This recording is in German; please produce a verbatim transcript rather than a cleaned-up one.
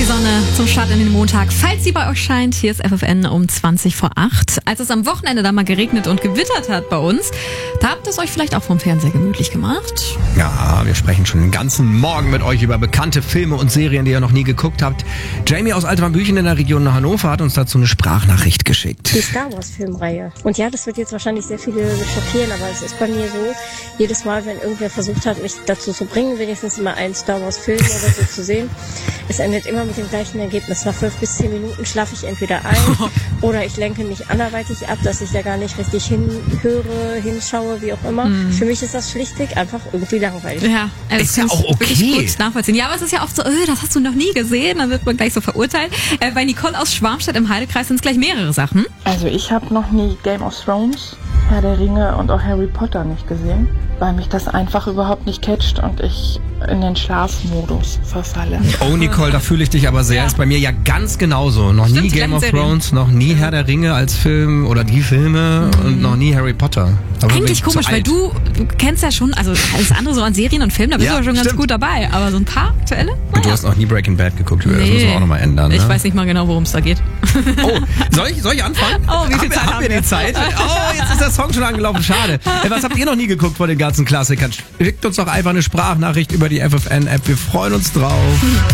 Sonne zum Start in den Montag. Falls sie bei euch scheint, hier ist F F N um zwanzig vor acht. Als es am Wochenende da mal geregnet und gewittert hat bei uns, da habt ihr es euch vielleicht auch vom Fernseher gemütlich gemacht. Ja, wir sprechen schon den ganzen Morgen mit euch über bekannte Filme und Serien, die ihr noch nie geguckt habt. Jamie aus Altwambüchen in der Region Hannover hat uns dazu eine Sprachnachricht geschickt. Die Star Wars Filmreihe. Und ja, das wird jetzt wahrscheinlich sehr viele schockieren, aber es ist bei mir so, jedes Mal, wenn irgendwer versucht hat, mich dazu zu bringen, wenigstens mal einen Star Wars Film oder so zu sehen, es endet immer mit dem gleichen Ergebnis. Nach fünf bis zehn Minuten schlafe ich entweder ein oder ich lenke mich anderweitig ab, dass ich da gar nicht richtig hinhöre, hinschaue, wie auch immer. Mhm. Für mich ist das schlichtweg einfach irgendwie langweilig. Ja, also ist ja auch okay. Wirklich gut nachvollziehen. Ja, aber es ist ja oft so, öh, das hast du noch nie gesehen, dann wird man gleich so verurteilt. Äh, bei Nicole aus Schwarmstedt im Heidekreis sind es gleich mehrere Sachen. Also ich habe noch nie Game of Thrones, Herr der Ringe und auch Harry Potter nicht gesehen, weil mich das einfach überhaupt nicht catcht und ich in den Schlafmodus verfalle. Oh Nicole, da fühle ich dich aber sehr. Ja. Ist bei mir ja ganz genauso. Noch Stimmt, nie Game of Thrones, noch nie Herr der Ringe als Film oder die Filme mhm. und noch nie Harry Potter. Aber eigentlich komisch, weil du, du kennst ja schon, also alles andere so an Serien und Filmen, da bist ja, du schon ganz stimmt. gut dabei. Aber so ein paar aktuelle? Und du hast noch nie Breaking Bad geguckt, nee. Das müssen wir auch nochmal ändern. Ne? Ich weiß nicht mal genau, worum es da geht. Oh, soll ich, soll ich anfangen? Oh, wie viel Zeit haben, haben wir? die Zeit? Oh, jetzt ist der Song schon angelaufen, schade. Was habt ihr noch nie geguckt von den ganzen Klassikern? Schickt uns doch einfach eine Sprachnachricht über die F F N-App, wir freuen uns drauf.